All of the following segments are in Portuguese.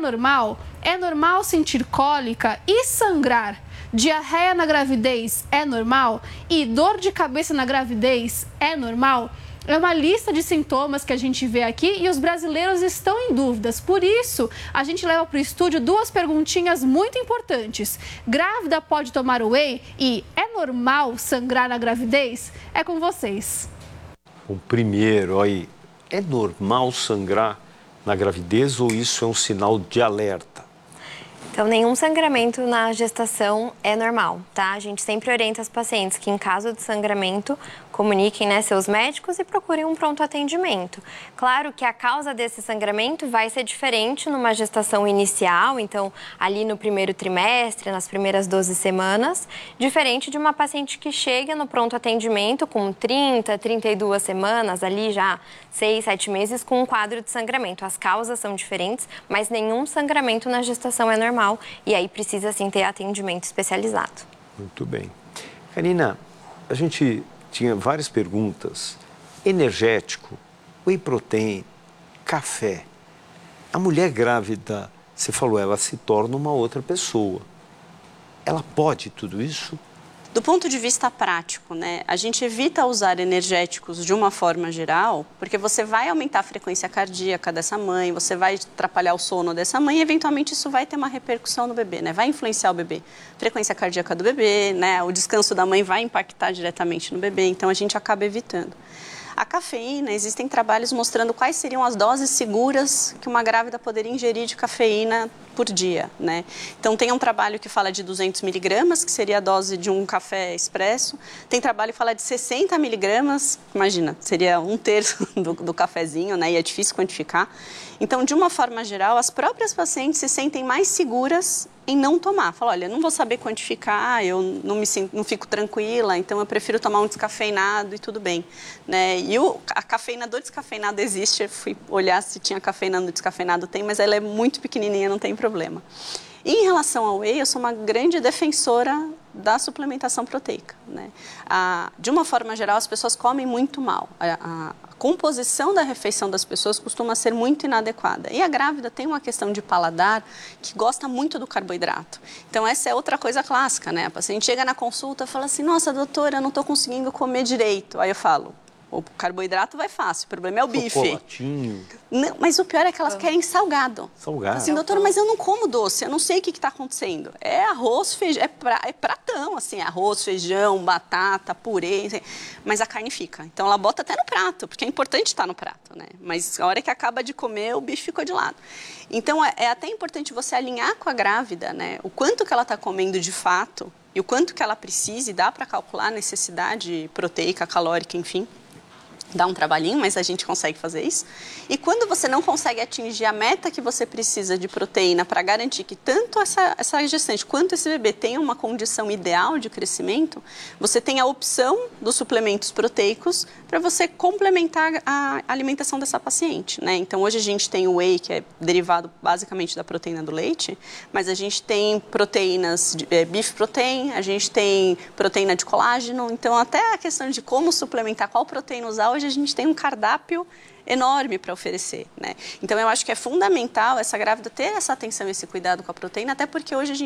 normal? É normal sentir cólica e sangrar? Diarreia na gravidez é normal? E dor de cabeça na gravidez é normal? É uma lista de sintomas que a gente vê aqui e os brasileiros estão em dúvidas. Por isso, a gente leva para o estúdio 2 perguntinhas muito importantes. Grávida pode tomar whey? E é normal sangrar na gravidez? É com vocês. O primeiro, aí, é normal sangrar na gravidez ou isso é um sinal de alerta? Então, nenhum sangramento na gestação é normal, tá? A gente sempre orienta as pacientes que, em caso de sangramento, comuniquem, né, seus médicos e procurem um pronto atendimento. Claro que a causa desse sangramento vai ser diferente numa gestação inicial, então, ali no primeiro trimestre, nas primeiras 12 semanas, diferente de uma paciente que chega no pronto atendimento com 30, 32 semanas, ali já 6, 7 meses, com um quadro de sangramento. As causas são diferentes, mas nenhum sangramento na gestação é normal. E aí precisa, sim, ter atendimento especializado. Muito bem. Karina, a gente tinha várias perguntas. Energético, whey protein, café. A mulher grávida, você falou, ela se torna uma outra pessoa. Ela pode tudo isso? Do ponto de vista prático, né, a gente evita usar energéticos de uma forma geral, porque você vai aumentar a frequência cardíaca dessa mãe, você vai atrapalhar o sono dessa mãe e, eventualmente, isso vai ter uma repercussão no bebê, né? Vai influenciar o bebê. Frequência cardíaca do bebê, né? O descanso da mãe vai impactar diretamente no bebê, então a gente acaba evitando. A cafeína, existem trabalhos mostrando quais seriam as doses seguras que uma grávida poderia ingerir de cafeína por dia, né? Então, tem um trabalho que fala de 200 miligramas, que seria a dose de um café expresso. Tem trabalho que fala de 60 miligramas, imagina, seria 1/3 do cafezinho, né? E é difícil quantificar. Então, de uma forma geral, as próprias pacientes se sentem mais seguras em não tomar. Fala, olha, não vou saber quantificar, eu não fico tranquila, então eu prefiro tomar um descafeinado e tudo bem, né? E a cafeína do descafeinado existe, eu fui olhar se tinha cafeína no descafeinado, tem, mas ela é muito pequenininha, não tem problema. E em relação ao whey, eu sou uma grande defensora da suplementação proteica, né? De uma forma geral, as pessoas comem muito mal. A composição da refeição das pessoas costuma ser muito inadequada. E a grávida tem uma questão de paladar que gosta muito do carboidrato. Então, essa é outra coisa clássica, né? A paciente chega na consulta e fala assim, nossa, doutora, eu não estou conseguindo comer direito. Aí eu falo, o carboidrato vai fácil, o problema é o bife. Chocolatinho. Não, mas o pior é que elas querem salgado. Salgado. Assim, doutora, mas eu não como doce, eu não sei o que está acontecendo. É arroz, feijão, é pratão, assim, arroz, feijão, batata, purê, assim, mas a carne fica. Então, ela bota até no prato, porque é importante estar no prato, né? Mas a hora que acaba de comer, o bicho ficou de lado. Então, é até importante você alinhar com a grávida, né? O quanto que ela está comendo de fato e o quanto que ela precisa, e dá para calcular a necessidade proteica, calórica, enfim. Dá um trabalhinho, mas a gente consegue fazer isso. E quando você não consegue atingir a meta que você precisa de proteína para garantir que tanto essa gestante quanto esse bebê tenham uma condição ideal de crescimento, você tem a opção dos suplementos proteicos para você complementar a alimentação dessa paciente, né? Então, hoje a gente tem o whey, que é derivado basicamente da proteína do leite, mas a gente tem proteínas, beef protein, a gente tem proteína de colágeno. Então, até a questão de como suplementar, qual proteína usar, hoje a gente tem um cardápio enorme para oferecer, né? Então, eu acho que é fundamental essa grávida ter essa atenção, esse cuidado com a proteína, até porque hoje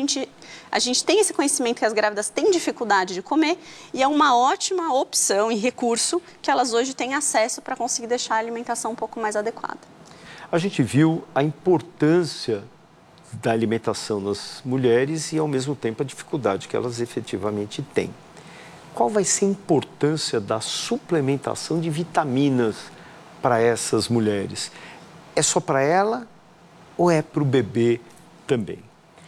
a gente tem esse conhecimento que as grávidas têm dificuldade de comer e é uma ótima opção e recurso que elas hoje têm acesso para conseguir deixar a alimentação um pouco mais adequada. A gente viu a importância da alimentação nas mulheres e, ao mesmo tempo, a dificuldade que elas efetivamente têm. Qual vai ser a importância da suplementação de vitaminas para essas mulheres? É só para ela ou é para o bebê também?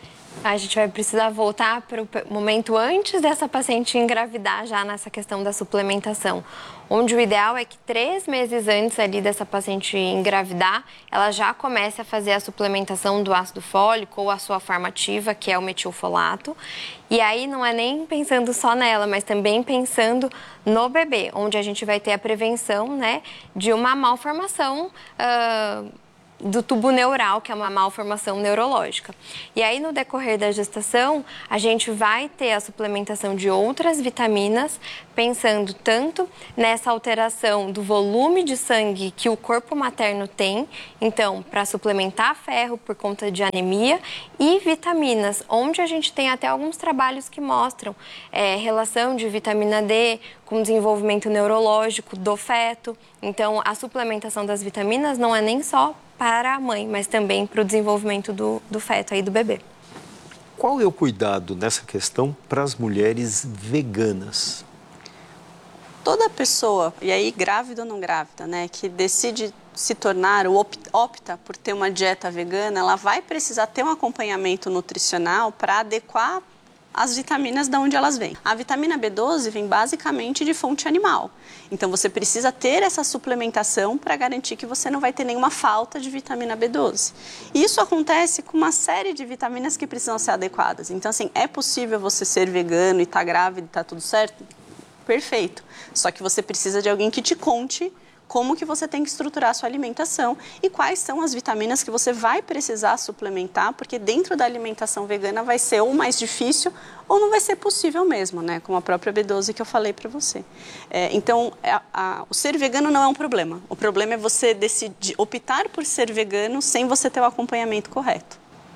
A gente vai precisar voltar para o momento antes dessa paciente engravidar, já nessa questão da suplementação, onde o ideal é que 3 meses antes ali dessa paciente engravidar, ela já comece a fazer a suplementação do ácido fólico ou a sua forma ativa, que é o metilfolato. E aí não é nem pensando só nela, mas também pensando no bebê, onde a gente vai ter a prevenção, né, de uma malformação do tubo neural, que é uma malformação neurológica. E aí, no decorrer da gestação, a gente vai ter a suplementação de outras vitaminas, pensando tanto nessa alteração do volume de sangue que o corpo materno tem, então, para suplementar ferro por conta de anemia, e vitaminas, onde a gente tem até alguns trabalhos que mostram relação de vitamina D com desenvolvimento neurológico do feto. Então, a suplementação das vitaminas não é nem só para a mãe, mas também para o desenvolvimento do feto, aí do bebê. Qual é o cuidado nessa questão para as mulheres veganas? Toda pessoa, e aí grávida ou não grávida, né, que decide se tornar ou opta por ter uma dieta vegana, ela vai precisar ter um acompanhamento nutricional para adequar as vitaminas de onde elas vêm. A vitamina B12 vem basicamente de fonte animal. Então, você precisa ter essa suplementação para garantir que você não vai ter nenhuma falta de vitamina B12. E isso acontece com uma série de vitaminas que precisam ser adequadas. Então, assim, é possível você ser vegano e estar grávida e estar tudo certo? Perfeito. Só que você precisa de alguém que te conte como que você tem que estruturar a sua alimentação e quais são as vitaminas que você vai precisar suplementar, porque dentro da alimentação vegana vai ser ou mais difícil ou não vai ser possível mesmo, né? Como a própria B12 que eu falei para você. Então, o ser vegano não é um problema. O problema é você decidir optar por ser vegano sem você ter o acompanhamento correto.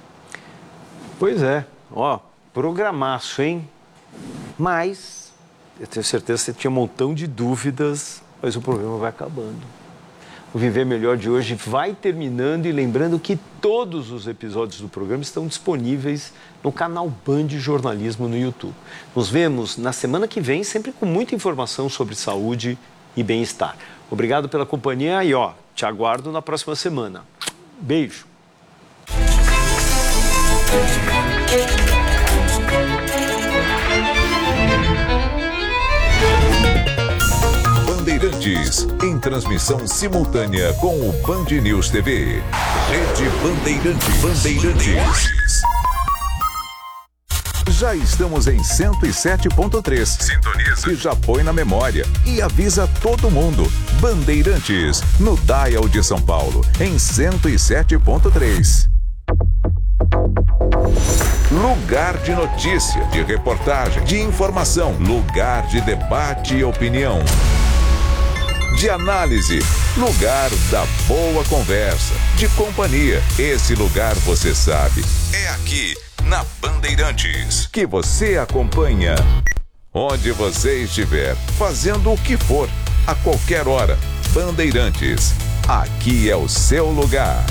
Pois é. Ó, programaço, hein? Mas, eu tenho certeza que você tinha um montão de dúvidas, mas o programa vai acabando. O Viver Melhor de hoje vai terminando e lembrando que todos os episódios do programa estão disponíveis no canal Band Jornalismo no YouTube. Nos vemos na semana que vem, sempre com muita informação sobre saúde e bem-estar. Obrigado pela companhia e, te aguardo na próxima semana. Beijo. Bandeirantes, em transmissão simultânea com o Band News TV. Rede Bandeirantes. Já estamos em 107.3. Sintoniza. E já põe na memória. E avisa todo mundo. Bandeirantes, no Dial de São Paulo, em 107.3. Lugar de notícia, de reportagem, de informação. Lugar de debate e opinião. De análise, lugar da boa conversa, de companhia. Esse lugar você sabe, é aqui na Bandeirantes, que você acompanha onde você estiver, fazendo o que for, a qualquer hora. Bandeirantes, aqui é o seu lugar.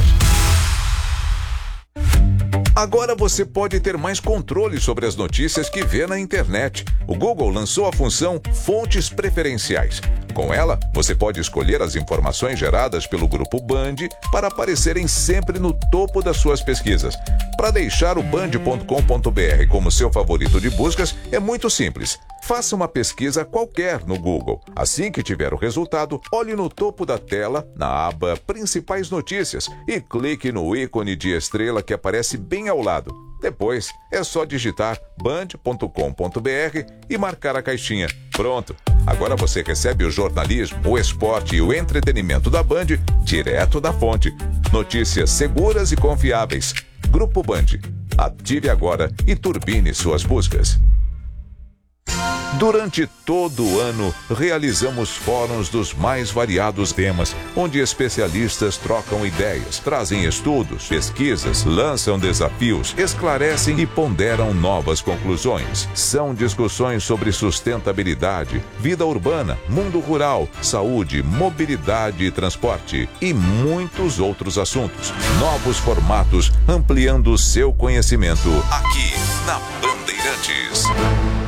Agora você pode ter mais controle sobre as notícias que vê na internet. O Google lançou a função Fontes Preferenciais. Com ela, você pode escolher as informações geradas pelo Grupo Band para aparecerem sempre no topo das suas pesquisas. Para deixar o band.com.br como seu favorito de buscas, é muito simples. Faça uma pesquisa qualquer no Google. Assim que tiver o resultado, olhe no topo da tela, na aba Principais Notícias, e clique no ícone de estrela que aparece bem ao lado. Depois, é só digitar band.com.br e marcar a caixinha. Pronto! Agora você recebe o jornalismo, o esporte e o entretenimento da Band direto da fonte. Notícias seguras e confiáveis. Grupo Band. Ative agora e turbine suas buscas. Durante todo o ano, realizamos fóruns dos mais variados temas, onde especialistas trocam ideias, trazem estudos, pesquisas, lançam desafios, esclarecem e ponderam novas conclusões. São discussões sobre sustentabilidade, vida urbana, mundo rural, saúde, mobilidade e transporte e muitos outros assuntos. Novos formatos, ampliando o seu conhecimento aqui na Bandeirantes.